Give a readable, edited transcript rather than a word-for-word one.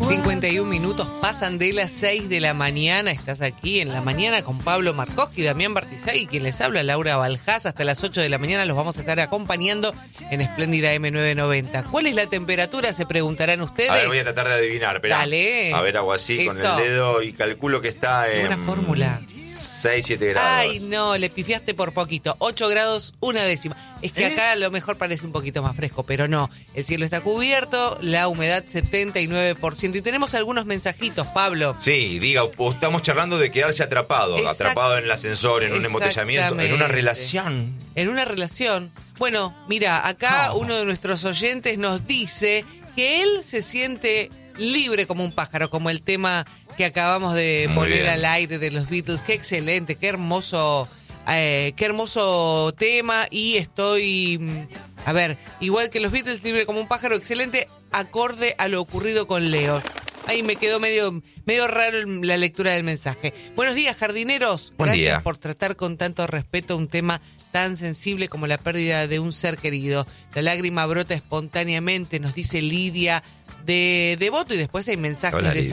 51 minutos pasan de las 6 de la mañana. Estás aquí en la mañana con Pablo Markowski, Damián Bartizay y quien les habla, Laura Baljás. Hasta las 8 de la mañana los vamos a estar acompañando en Espléndida M990. ¿Cuál es la temperatura? Se preguntarán ustedes. A ver, voy a tratar de adivinar. Espera. Dale. A ver, hago así Eso. con el dedo y calculo que está en... Una fórmula. 6, 7 grados. Ay, no, le pifiaste por poquito. 8 grados, una décima. Es que acá a lo mejor parece un poquito más fresco, pero no. El cielo está cubierto, la humedad 79%. Y tenemos algunos mensajitos, Pablo. Sí, diga, o estamos charlando de quedarse atrapado en el ascensor, en un embotellamiento, en una relación. En una relación. Bueno, mira, acá uno de nuestros oyentes nos dice que él se siente libre como un pájaro, como el tema que acabamos de Muy poner bien. al aire de los Beatles. Qué excelente, qué hermoso tema. Y estoy, a ver, igual que los Beatles, libre como un pájaro, excelente, acorde a lo ocurrido con Leo. Ahí me quedó medio raro la lectura del mensaje. Buenos días, jardineros. Buen Gracias día. por tratar con tanto respeto un tema tan sensible como la pérdida de un ser querido. La lágrima brota espontáneamente, nos dice Lidia de Devoto, y después hay mensajes Hola, de Lidia.